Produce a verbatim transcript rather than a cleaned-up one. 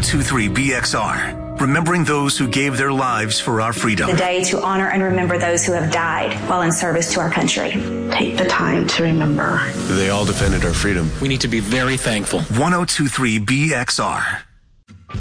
two three B X R. Remembering those who gave their lives for our freedom. The day to honor and remember those who have died while in service to our country. Take the time to remember. They all defended our freedom. We need to be very thankful. ten twenty-three B X R.